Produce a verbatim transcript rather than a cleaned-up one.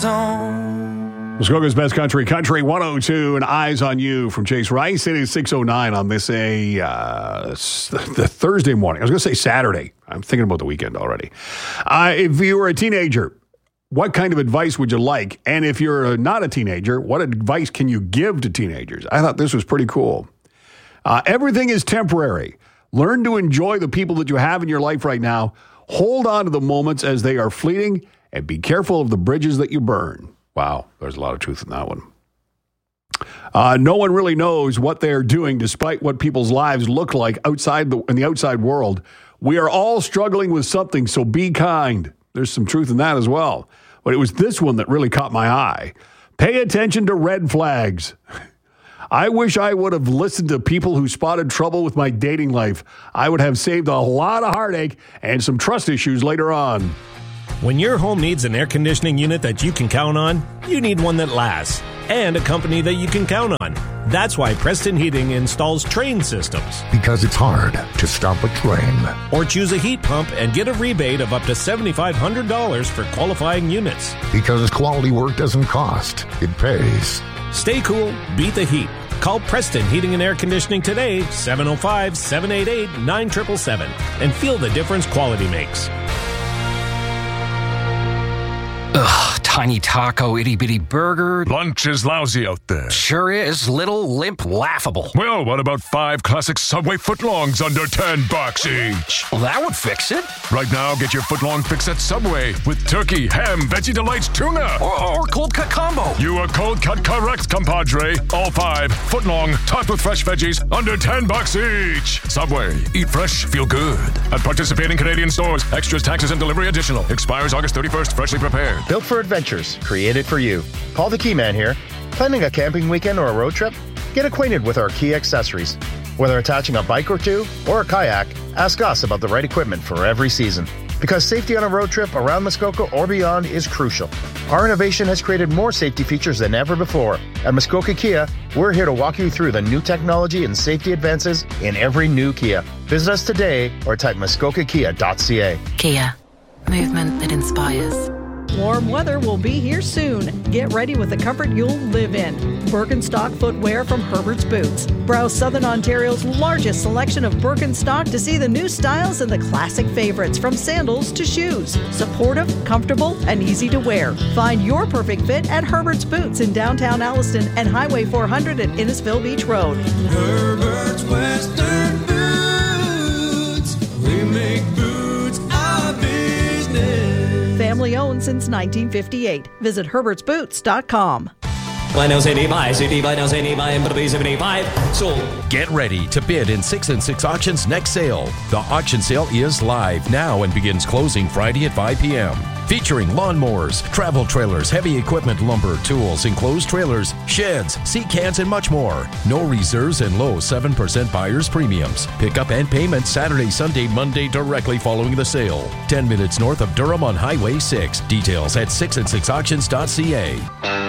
zone. Muskoka's Best Country, Country one oh two, and Eyes on You from Chase Rice. It is six oh nine on this a uh, the Thursday morning. I was going to say Saturday. I'm thinking about the weekend already. Uh, if you were a teenager, what kind of advice would you like? And if you're not a teenager, what advice can you give to teenagers? I thought this was pretty cool. Uh, everything is temporary. Learn to enjoy the people that you have in your life right now. Hold on to the moments as they are fleeting, and be careful of the bridges that you burn. Wow, there's a lot of truth in that one. Uh, no one really knows what they're doing despite what people's lives look like outside the, in the outside world. We are all struggling with something, so be kind. There's some truth in that as well. But it was this one that really caught my eye. Pay attention to red flags. I wish I would have listened to people who spotted trouble with my dating life. I would have saved a lot of heartache and some trust issues later on. When your home needs an air conditioning unit that you can count on, you need one that lasts, and a company that you can count on. That's why Preston Heating installs train systems. Because it's hard to stop a train. Or choose a heat pump and get a rebate of up to seven thousand five hundred dollars for qualifying units. Because quality work doesn't cost, it pays. Stay cool, beat the heat. Call Preston Heating and Air Conditioning today, seven oh five, seven eight eight, nine seven seven seven, and feel the difference quality makes. Ugh, tiny taco, itty-bitty burger. Lunch is lousy out there. Sure is. Little, limp, laughable. Well, what about five classic Subway footlongs under ten bucks each? Well, that would fix it. Right now, get your footlong fix at Subway with turkey, ham, veggie delights, tuna. Or, or cold cut combo. You are cold cut correct, compadre. All five footlong, topped with fresh veggies, under ten bucks each. Subway. Eat fresh, feel good. At participating Canadian stores. Extras, taxes, and delivery additional. Expires August thirty-first. Freshly prepared. Built for adventures, created for you. Paul the Key Man here. Planning a camping weekend or a road trip? Get acquainted with our key accessories. Whether attaching a bike or two or a kayak, ask us about the right equipment for every season. Because safety on a road trip around Muskoka or beyond is crucial. Our innovation has created more safety features than ever before. At Muskoka Kia, we're here to walk you through the new technology and safety advances in every new Kia. Visit us today or type muskoka kia dot c a. Kia, movement that inspires. Warm weather will be here soon. Get ready with the comfort you'll live in. Birkenstock footwear from Herbert's Boots. Browse Southern Ontario's largest selection of Birkenstock to see the new styles and the classic favorites, from sandals to shoes. Supportive, comfortable, and easy to wear. Find your perfect fit at Herbert's Boots in downtown Alliston and Highway four hundred at Innisfil Beach Road. Herbert's Western Boots. We make boots our business. Family owned since nineteen fifty-eight. Visit herberts boots dot com. Get ready to bid in six and six Auctions next sale. The auction sale is live now and begins closing Friday at five p.m. Featuring lawnmowers, travel trailers, heavy equipment, lumber, tools, enclosed trailers, sheds, seat cans, and much more. No reserves and low seven percent buyer's premiums. Pickup and payment Saturday, Sunday, Monday directly following the sale. ten minutes north of Durham on Highway six. Details at six and six auctions dot c a.